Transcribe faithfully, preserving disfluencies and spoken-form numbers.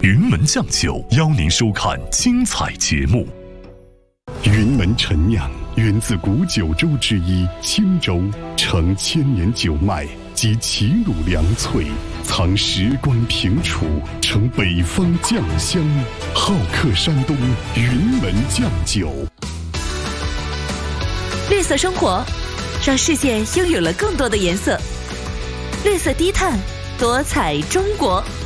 云门酱酒邀您收看精彩节目。云门陈酿源自古九州之一青州，承千年酒脉及齐鲁良萃，藏时关平楚，成北方酱香，好客山东云门酱酒。 绿色生活，让世界拥有了更多的颜色。绿色低碳，多彩中国。